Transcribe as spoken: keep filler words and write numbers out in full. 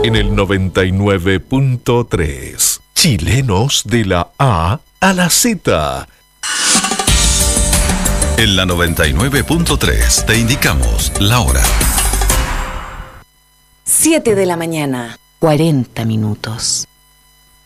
en el noventa y nueve punto tres. Chilenos de la A a la Z. En la noventa y nueve punto tres te indicamos la hora. siete de la mañana, cuarenta minutos.